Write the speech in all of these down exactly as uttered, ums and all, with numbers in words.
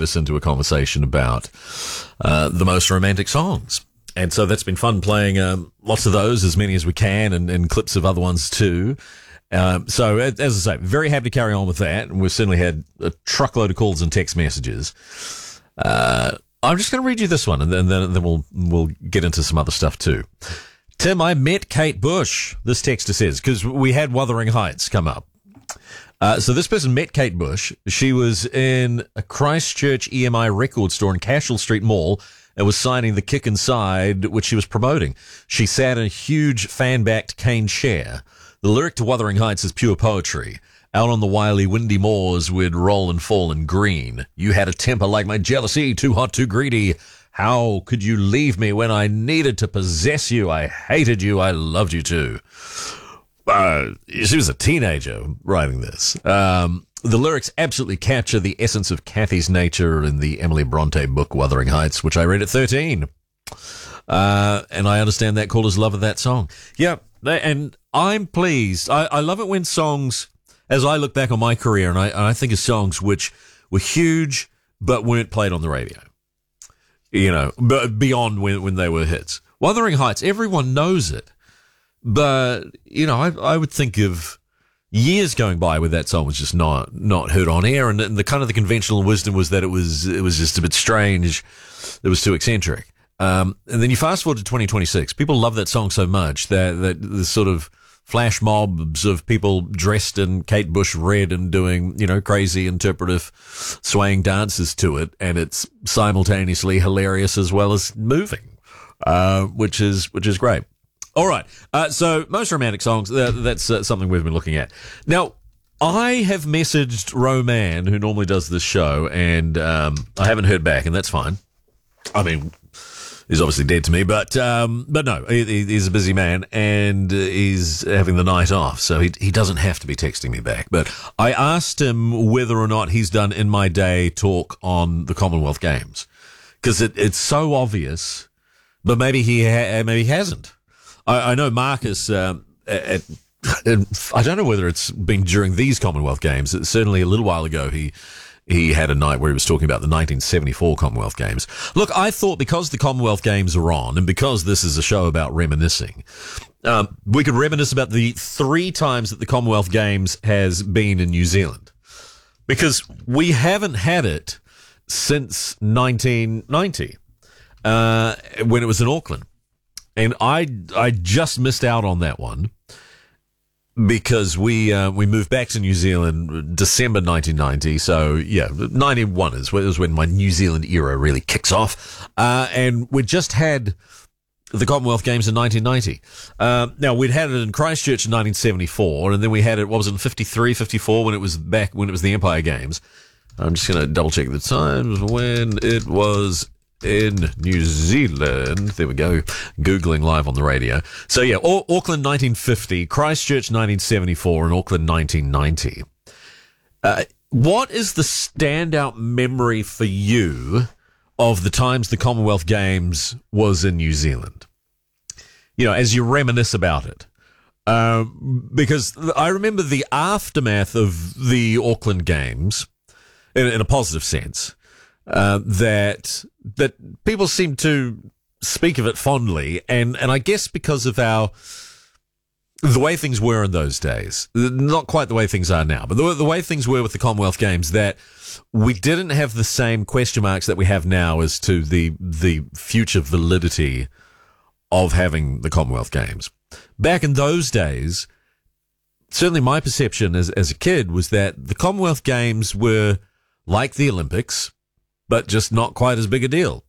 get us into a conversation about uh, the most romantic songs. And so that's been fun playing um, lots of those, as many as we can, and, and clips of other ones too. Um, so, as I say, very happy to carry on with that. And we've certainly had a truckload of calls and text messages. Uh, I'm just going to read you this one, and then, then, then we'll we'll get into some other stuff too. Tim, I met Kate Bush, this texter says, because we had Wuthering Heights come up. Uh, so this person met Kate Bush. She was in a Christchurch E M I record store in Cashel Street Mall and was signing The Kick Inside, which she was promoting. She sat in a huge fan-backed cane chair. The lyric to Wuthering Heights is pure poetry. Out on the wily, windy moors, we'd roll and fall in green. You had a temper like my jealousy, too hot, too greedy. How could you leave me when I needed to possess you? I hated you, I loved you too. Uh, she was a teenager writing this. Um, the lyrics absolutely capture the essence of Kathy's nature in the Emily Bronte book, Wuthering Heights, which I read at thirteen. Uh, and I understand that caller's love of that song. Yeah, and I'm pleased. I, I love it when songs, as I look back on my career, and I, and I think of songs which were huge but weren't played on the radio. You know, but beyond when, when they were hits. Wuthering Heights, everyone knows it. But, you know, I, I would think of years going by where that song was just not, not heard on air. And, and the kind of the conventional wisdom was that it was, it was just a bit strange. It was too eccentric. Um, and then you fast forward to twenty twenty-six. People love that song so much that, that the sort of flash mobs of people dressed in Kate Bush red and doing, you know, crazy interpretive swaying dances to it. And it's simultaneously hilarious as well as moving, uh, which is, which is great. All right. Uh, so most romantic songs, uh, that's uh, something we've been looking at. Now, I have messaged Roman, who normally does this show, and um, I haven't heard back, and that's fine. I mean, he's obviously dead to me, but um, but no, he, he's a busy man, and he's having the night off, so he he doesn't have to be texting me back. But I asked him whether or not he's done In My Day talk on the Commonwealth Games, because it, it's so obvious, but maybe he ha- maybe he hasn't. I, I know Marcus, um, at, at, I don't know whether it's been during these Commonwealth Games. It's certainly a little while ago, he he had a night where he was talking about the nineteen seventy-four Commonwealth Games. Look, I thought because the Commonwealth Games are on, and because this is a show about reminiscing, um, we could reminisce about the three times that the Commonwealth Games has been in New Zealand. Because we haven't had it since nineteen ninety, uh, when it was in Auckland. And I, I just missed out on that one because we, uh, we moved back to New Zealand December nineteen ninety. So yeah, ninety-one is, is when my New Zealand era really kicks off. Uh, and we just had the Commonwealth Games in nineteen ninety. Uh, now we'd had it in Christchurch in nineteen seventy-four, and then we had it, what was it, in fifty-three, fifty-four when it was back, when it was the Empire Games. I'm just going to double check the times when it was in New Zealand. There we go. Googling live on the radio. So yeah, a- Auckland nineteen fifty, Christchurch nineteen seventy-four, and Auckland nineteen ninety. Uh, what is the standout memory for you of the times the Commonwealth Games was in New Zealand? You know, as you reminisce about it. Um, because I remember the aftermath of the Auckland Games, in, in a positive sense, uh, that that people seem to speak of it fondly, and, and I guess because of our the way things were in those days, not quite the way things are now, but the, the way things were with the Commonwealth Games, that we didn't have the same question marks that we have now as to the the future validity of having the Commonwealth Games. Back in those days, certainly my perception as as a kid was that the Commonwealth Games were like the Olympics, but just not quite as big a deal.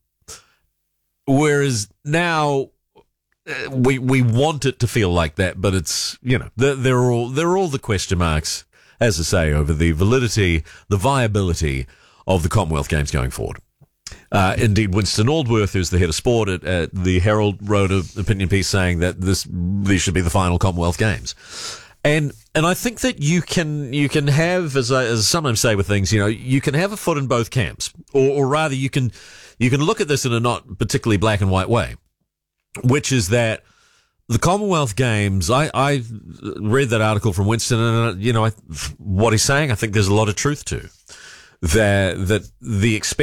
Whereas now, uh, we we want it to feel like that, but it's, you know, there, there are all there are all the question marks, as I say, over the validity, the viability of the Commonwealth Games going forward. Uh, indeed, Winston Aldworth, who's the head of sport at, at the Herald, wrote an opinion piece saying that this these should be the final Commonwealth Games. And and I think that you can you can have, as I, as I sometimes say with things, you know, you can have a foot in both camps, or, or rather, you can you can look at this in a not particularly black and white way, which is that the Commonwealth Games. I I read that article from Winston, and you know I, what he's saying, I think there's a lot of truth to that. That the